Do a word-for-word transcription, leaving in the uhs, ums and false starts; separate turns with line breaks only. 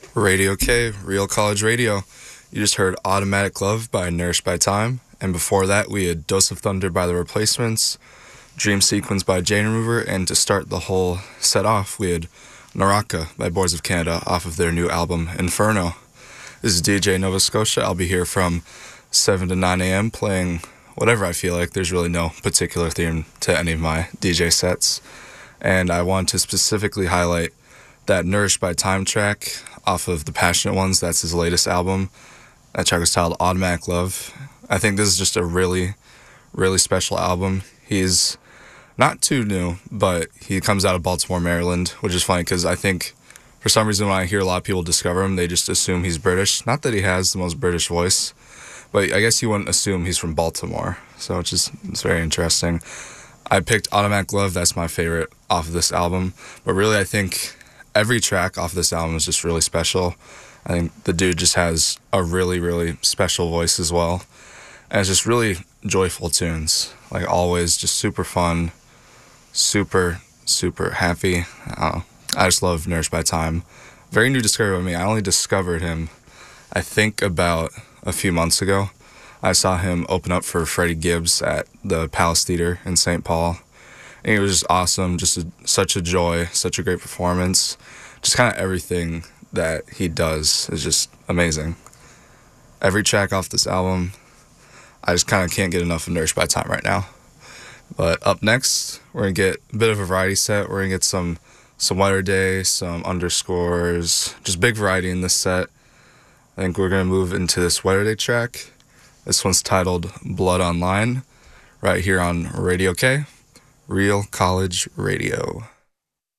Radio K, Real College Radio. You just heard Automatic Love by Nourished by Time, and before that we had Dose of Thunder by The Replacements, Dream Sequence by Jane Remover, and to start the whole set off we had Naraka by Boards of Canada off of their new album Inferno. This is D J Nova Scotia. I'll be here from seven to nine a.m. playing whatever I feel like. There's really no particular theme to any of my D J sets, and I want to specifically highlight that Nourished by Time track off of The Passionate Ones. That's his latest album. That track is titled Automatic Love. I think this is just a really, really special album. He's not too new, but he comes out of Baltimore, Maryland, which is funny because I think for some reason when I hear a lot of people discover him, they just assume he's British. Not that he has the most British voice, but I guess you wouldn't assume he's from Baltimore. So it's just it's very interesting. I picked Automatic Love. That's my favorite off of this album. But really, I think every track off this album is just really special. I think the dude just has a really, really special voice as well. And it's just really joyful tunes. Like always, just super fun, super, super happy. I don't know. I just love Nourished by Time. Very new discovery of me. I only discovered him, I think, about a few months ago. I saw him open up for Freddie Gibbs at the Palace Theater in Saint Paul. And it was just awesome, just a, such a joy, such a great performance. Just kind of everything that he does is just amazing. Every track off this album, I just kind of can't get enough of Nourished by Time right now. But up next, we're going to get a bit of a variety set. We're going to get some, some Weather Day, some Underscores, just big variety in this set. I think we're going to move into this Weather Day track. This one's titled Blood Online, right here on Radio K. Real College Radio.